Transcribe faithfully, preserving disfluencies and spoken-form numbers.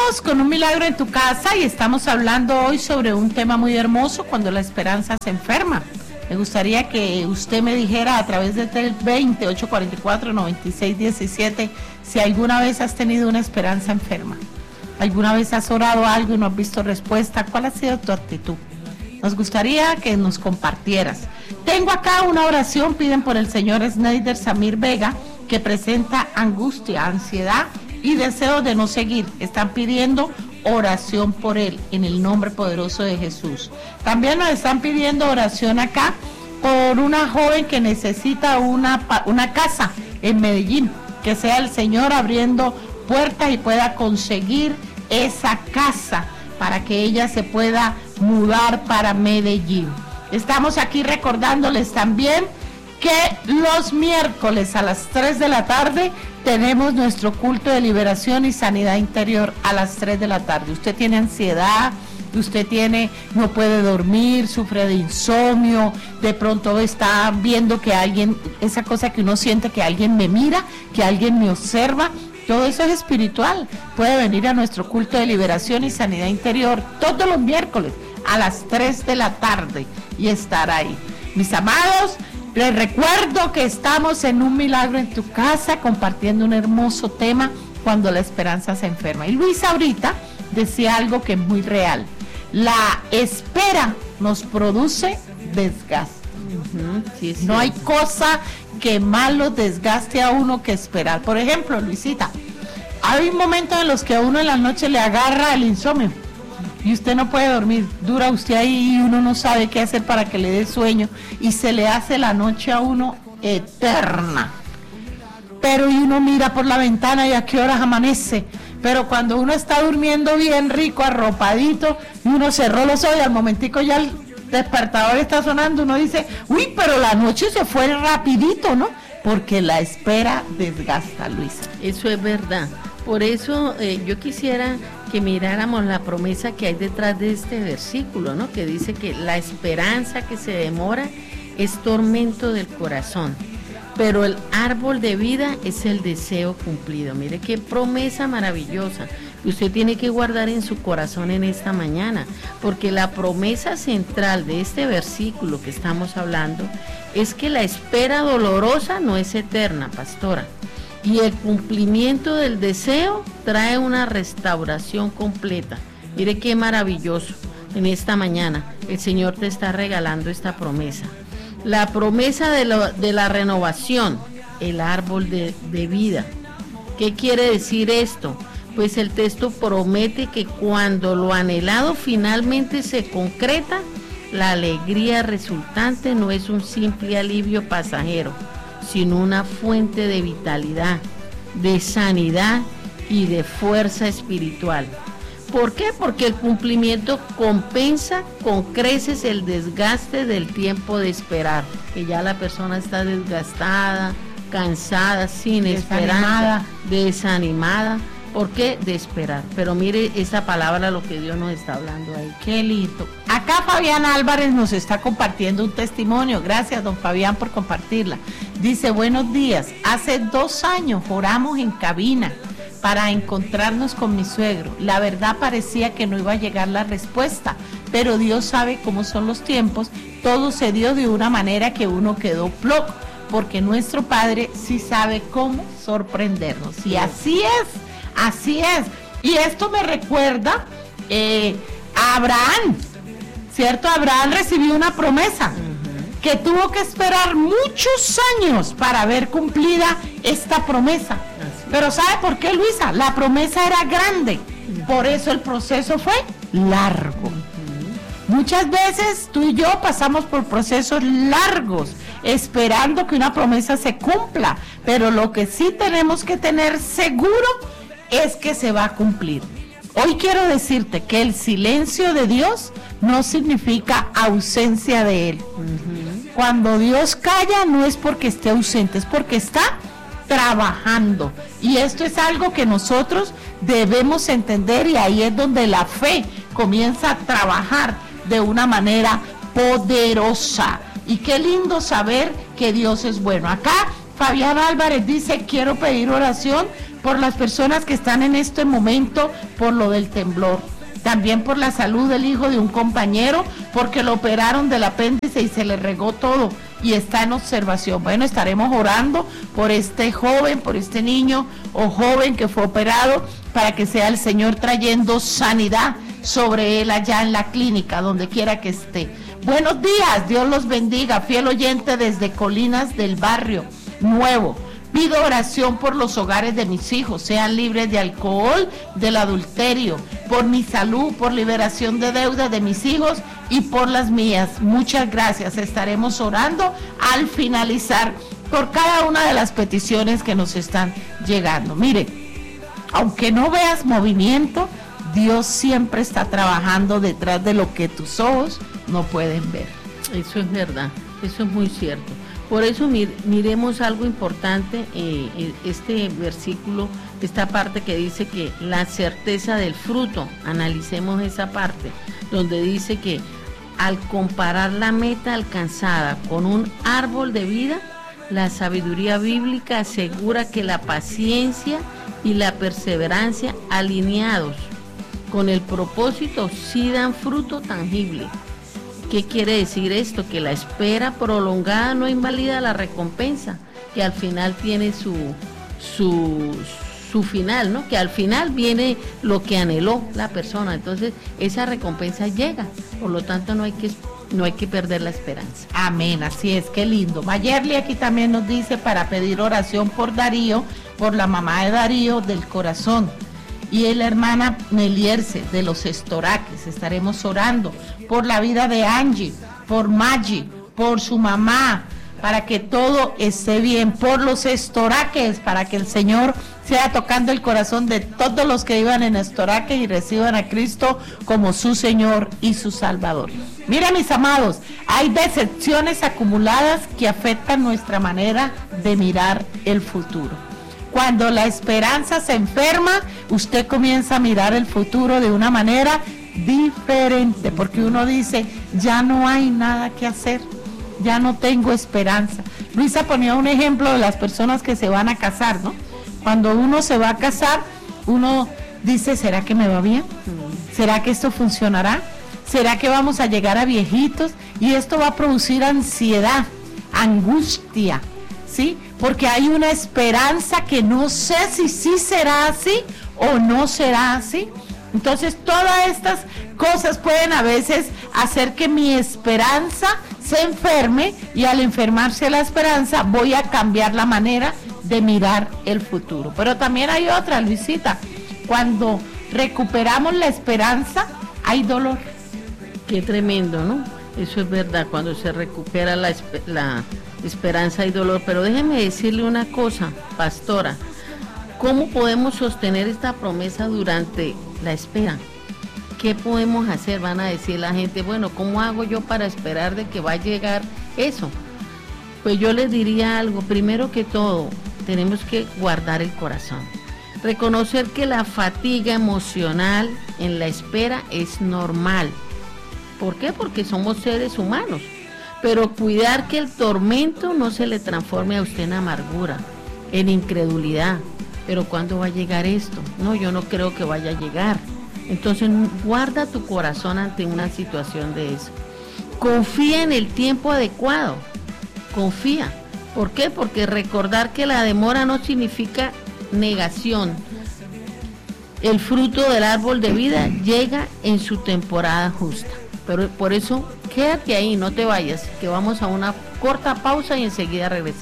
Continuamos con Un Milagro en tu Casa y estamos hablando hoy sobre un tema muy hermoso, cuando la esperanza se enferma. Me gustaría que usted me dijera a través del veinte, ocho cuarenta y cuatro, noventa y seis diecisiete si alguna vez has tenido una esperanza enferma. ¿Alguna vez has orado algo y no has visto respuesta? ¿Cuál ha sido tu actitud? Nos gustaría que nos compartieras. Tengo acá una oración, piden por el señor Snyder Samir Vega, que presenta angustia, ansiedad y deseo de no seguir. Están pidiendo oración por él en el nombre poderoso de Jesús. También nos están pidiendo oración acá por una joven que necesita una, una casa en Medellín, que sea el Señor abriendo puertas y pueda conseguir esa casa para que ella se pueda mudar para Medellín. Estamos aquí recordándoles también que los miércoles a las tres de la tarde tenemos nuestro culto de liberación y sanidad interior a las tres de la tarde. Usted tiene ansiedad, usted tiene, no puede dormir, sufre de insomnio, de pronto está viendo que alguien, esa cosa que uno siente que alguien me mira, que alguien me observa, todo eso es espiritual. Puede venir a nuestro culto de liberación y sanidad interior todos los miércoles a las tres de la tarde y estar ahí. Mis amados, les recuerdo que estamos en Un Milagro en tu Casa compartiendo un hermoso tema, cuando la esperanza se enferma. Y Luis ahorita decía algo que es muy real. La espera nos produce desgaste. Uh-huh, sí, sí. No hay cosa que más lo desgaste a uno que esperar. Por ejemplo, Luisita, hay momentos en los que a uno en la noche le agarra el insomnio y usted no puede dormir, dura usted ahí y uno no sabe qué hacer para que le dé sueño y se le hace la noche a uno eterna. Pero y uno mira por la ventana y a qué horas amanece, pero cuando uno está durmiendo bien rico, arropadito, y uno cerró los ojos y al momentico ya el despertador está sonando, uno dice, uy, pero la noche se fue rapidito, ¿no? Porque la espera desgasta, Luisa. Eso es verdad. Por eso eh, yo quisiera que miráramos la promesa que hay detrás de este versículo, ¿no? Que dice que la esperanza que se demora es tormento del corazón, pero el árbol de vida es el deseo cumplido. Mire qué promesa maravillosa que usted tiene que guardar en su corazón en esta mañana, porque la promesa central de este versículo que estamos hablando es que la espera dolorosa no es eterna, pastora. Y el cumplimiento del deseo trae una restauración completa. Mire qué maravilloso. En esta mañana el Señor te está regalando esta promesa. La promesa de, lo, de la renovación, el árbol de, de vida. ¿Qué quiere decir esto? Pues el texto promete que cuando lo anhelado finalmente se concreta, la alegría resultante no es un simple alivio pasajero, sino una fuente de vitalidad, de sanidad y de fuerza espiritual. ¿Por qué? Porque el cumplimiento compensa con creces el desgaste del tiempo de esperar, que ya la persona está desgastada, cansada, sin esperanza, desanimada. ¿Por qué? De esperar. Pero mire esa palabra, lo que Dios nos está hablando ahí. Qué lindo. Acá Fabián Álvarez nos está compartiendo un testimonio. Gracias, don Fabián, por compartirla. Dice, buenos días. Hace dos años oramos en cabina para encontrarnos con mi suegro. La verdad parecía que no iba a llegar la respuesta, pero Dios sabe cómo son los tiempos. Todo se dio de una manera que uno quedó loco, porque nuestro Padre sí sabe cómo sorprendernos. Y así es. Así es, y esto me recuerda eh, a Abraham, ¿cierto? Abraham recibió una promesa uh-huh. que tuvo que esperar muchos años para ver cumplida esta promesa. Así. Pero ¿sabe por qué, Luisa? La promesa era grande, uh-huh. por eso el proceso fue largo. Uh-huh. Muchas veces tú y yo pasamos por procesos largos, esperando que una promesa se cumpla, pero lo que sí tenemos que tener seguro es que se va a cumplir. Hoy quiero decirte que el silencio de Dios no significa ausencia de Él. Uh-huh. Cuando Dios calla no es porque esté ausente, es porque está trabajando. Y esto es algo que nosotros debemos entender, y ahí es donde la fe comienza a trabajar de una manera poderosa. Y qué lindo saber que Dios es bueno. Acá Fabián Álvarez dice, quiero pedir oración por las personas que están en este momento, por lo del temblor. También por la salud del hijo de un compañero, porque lo operaron del apéndice y se le regó todo y está en observación. Bueno, estaremos orando por este joven, por este niño o joven que fue operado, para que sea el Señor trayendo sanidad sobre él allá en la clínica, donde quiera que esté. Buenos días, Dios los bendiga, fiel oyente desde Colinas del Barrio Nuevo. Pido oración por los hogares de mis hijos, sean libres de alcohol, del adulterio, por mi salud, por liberación de deudas de mis hijos y por las mías. Muchas gracias. Estaremos orando al finalizar por cada una de las peticiones que nos están llegando. Mire, aunque no veas movimiento, Dios siempre está trabajando detrás de lo que tus ojos no pueden ver. Eso es verdad, eso es muy cierto. Por eso mir, miremos algo importante, eh, este versículo, esta parte que dice que la certeza del fruto, analicemos esa parte, donde dice que al comparar la meta alcanzada con un árbol de vida, la sabiduría bíblica asegura que la paciencia y la perseverancia alineados con el propósito sí dan fruto tangible. ¿Qué quiere decir esto? Que la espera prolongada no invalida la recompensa, que al final tiene su, su, su final, ¿no? Que al final viene lo que anheló la persona, entonces esa recompensa llega, por lo tanto no hay que, no hay que perder la esperanza. Amén, así es, qué lindo. Mayerly aquí también nos dice para pedir oración por Darío, por la mamá de Darío del corazón. Y la hermana Nelierce de los Estoraques, estaremos orando por la vida de Angie, por Maggie, por su mamá, para que todo esté bien, por los Estoraques, para que el Señor sea tocando el corazón de todos los que vivan en Estoraques y reciban a Cristo como su Señor y su Salvador. Mira, mis amados, hay decepciones acumuladas que afectan nuestra manera de mirar el futuro. Cuando la esperanza se enferma, usted comienza a mirar el futuro de una manera diferente, porque uno dice, ya no hay nada que hacer, ya no tengo esperanza. Luisa ponía un ejemplo de las personas que se van a casar, ¿no? Cuando uno se va a casar, uno dice, ¿será que me va bien? ¿Será que esto funcionará? ¿Será que vamos a llegar a viejitos? Y esto va a producir ansiedad, angustia, ¿sí? Porque hay una esperanza que no sé si sí será así o no será así. Entonces todas estas cosas pueden a veces hacer que mi esperanza se enferme, y al enfermarse la esperanza voy a cambiar la manera de mirar el futuro. Pero también hay otra, Luisita, cuando recuperamos la esperanza hay dolor. Qué tremendo, ¿no? Eso es verdad, cuando se recupera la, la esperanza y dolor. Pero déjeme decirle una cosa, pastora, ¿cómo podemos sostener esta promesa durante la espera? ¿Qué podemos hacer? Van a decir la gente, bueno, ¿cómo hago yo para esperar de que va a llegar eso? Pues yo les diría algo, primero que todo, tenemos que guardar el corazón. Reconocer que la fatiga emocional en la espera es normal. ¿Por qué? Porque somos seres humanos. Pero cuidar que el tormento no se le transforme a usted en amargura, en incredulidad. ¿Pero cuándo va a llegar esto? No, yo no creo que vaya a llegar. Entonces, guarda tu corazón ante una situación de eso. Confía en el tiempo adecuado. Confía. ¿Por qué? Porque recordar que la demora no significa negación. El fruto del árbol de vida llega en su temporada justa. Pero por eso, quédate ahí, no te vayas, que vamos a una corta pausa y enseguida regresamos.